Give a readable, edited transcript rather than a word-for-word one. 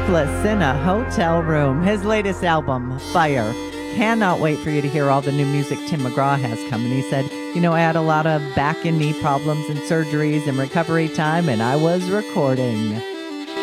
Sleepless in a Hotel Room, his latest album, Fire. Cannot wait for you to hear all the new music Tim McGraw has coming. He said, I had a lot of back and knee problems and surgeries and recovery time, and I was recording.